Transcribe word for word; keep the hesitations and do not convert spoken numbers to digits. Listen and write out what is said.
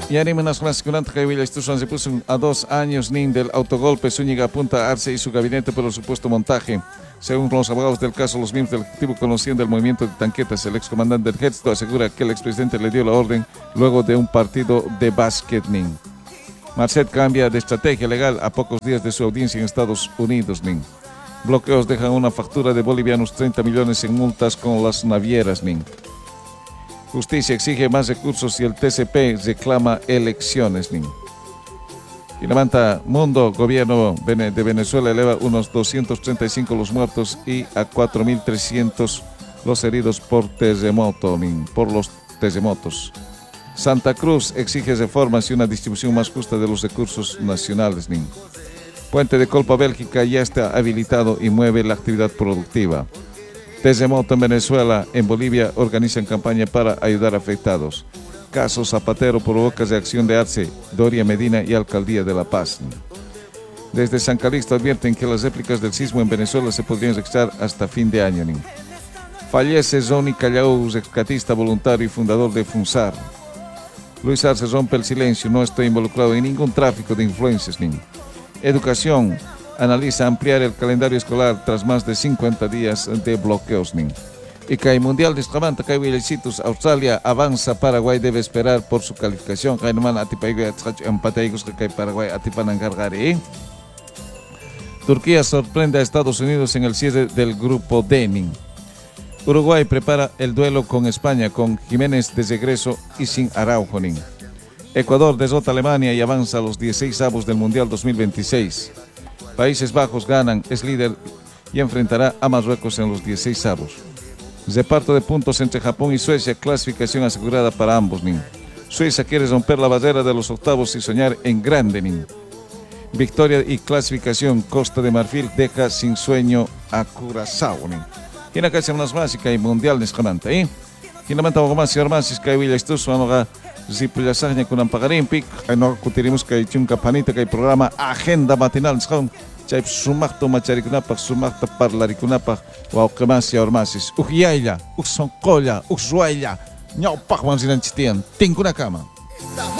Y Arimenas Clasicunante Jaivilla Estusan se puso a dos años nin del autogolpe. Zúñiga apunta a Arce y su gabinete por el supuesto montaje. Según los abogados del caso, los miembros del Ejecutivo conocían del movimiento de tanquetas. El excomandante del ejército asegura que el expresidente le dio la orden luego de un partido de básquet nin. Marcet cambia de estrategia legal a pocos días de su audiencia en Estados Unidos nin. Bloqueos dejan una factura de bolivianos treinta millones en multas con las navieras nin. Justicia exige más recursos y el T C P reclama elecciones nin. Y levanta Mundo, gobierno de Venezuela eleva unos doscientos treinta y cinco los muertos y a cuatro mil trescientos los heridos por terremoto nin, por los terremotos. Santa Cruz exige reformas y una distribución más justa de los recursos nacionales nin. Puente de Colpa Bélgica ya está habilitado y mueve la actividad productiva. Terremoto en Venezuela, en Bolivia organizan campaña para ayudar a afectados. Caso Zapatero provoca reacción de Arce, Doria Medina y Alcaldía de La Paz. Desde San Calixto advierten que las réplicas del sismo en Venezuela se podrían registrar hasta fin de año. Fallece Zoni Callao, rescatista voluntario y fundador de FUNSAR. Luis Arce rompe el silencio, no estoy involucrado en ningún tráfico de influencias. Educación analiza ampliar el calendario escolar tras más de cincuenta días de bloqueos. Y que el Mundial de Escamanta, que hay Australia avanza, Paraguay debe esperar por su calificación. Turquía sorprende a Estados Unidos en el cierre del grupo D. Uruguay prepara el duelo con España, con Jiménez de regreso y sin Araujo. Ecuador derrota a Alemania y avanza a los dieciséis avos del Mundial dos mil veintiséis. Países Bajos ganan, es líder y enfrentará a Marruecos en los dieciséis avos. Reparto de puntos entre Japón y Suecia, clasificación asegurada para ambos. Nin. Suiza quiere romper la barrera de los octavos y soñar en grande. Nin. Victoria y clasificación, Costa de Marfil deja sin sueño a Curazao. Nin. Y la casa más básica y mundial de Escamanta. ¿eh? Y la manta más y armas que hay estos van si pulasaña con un pagarín pic, no cutiremos que hay un campanita que hay programa agenda matinal. Chay sumacto macharicunapa, sumacto parlaricunapa, o que más y armasis. Ujiaila, uxoncola, uxuaila, ñau pachman sin anchitian, tincuna cama.